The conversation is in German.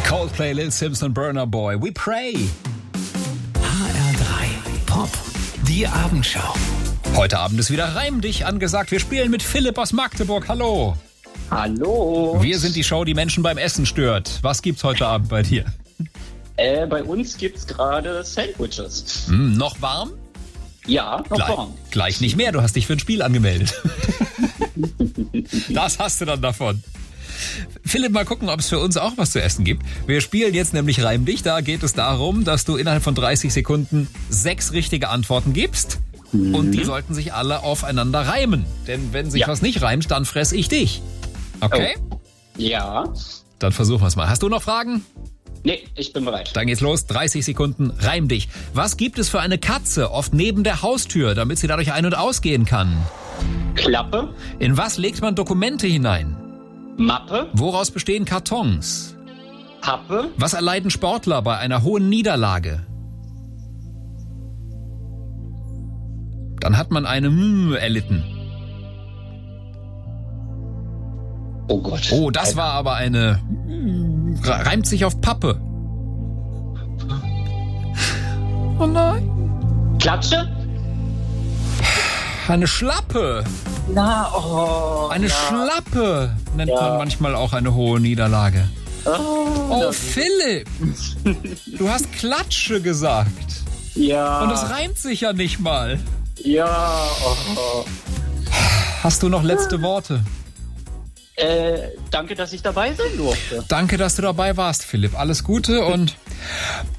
Coldplay, Lil Simpson, Burna Boy, We Pray. HR3 Pop, die Abendschau. Heute Abend ist wieder Reim dich angesagt. Wir spielen mit Philipp aus Magdeburg. Hallo. Hallo. Wir sind die Show, die Menschen beim Essen stört. Was gibt's heute Abend bei dir? Bei uns gibt's gerade Sandwiches. Noch warm? Ja, noch warm. Gleich nicht mehr. Du hast dich für ein Spiel angemeldet. Das hast du dann davon. Philipp, mal gucken, ob es für uns auch was zu essen gibt. Wir spielen jetzt nämlich Reim dich. Da geht es darum, dass du innerhalb von 30 Sekunden 6 richtige Antworten gibst. Und die sollten sich alle aufeinander reimen. Denn wenn sich was nicht reimt, dann fress ich dich. Okay? Oh. Ja. Dann versuchen wir es mal. Hast du noch Fragen? Nee, ich bin bereit. Dann geht's los. 30 Sekunden. Reim dich. Was gibt es für eine Katze oft neben der Haustür, damit sie dadurch ein- und ausgehen kann? Klappe. In was legt man Dokumente hinein? Mappe. Woraus bestehen Kartons? Pappe. Was erleiden Sportler bei einer hohen Niederlage? Dann hat man eine erlitten. Oh Gott. Oh, das war aber eine... reimt sich auf Pappe. Oh nein. Klatsche. Eine Schlappe. Na, oh. Eine Schlappe nennt man manchmal auch eine hohe Niederlage. Oh, Philipp. Du hast Klatsche gesagt. Ja. Und das reimt sich ja nicht mal. Ja. Oh. Hast du noch letzte Worte? Danke, dass ich dabei sein durfte. Danke, dass du dabei warst, Philipp. Alles Gute und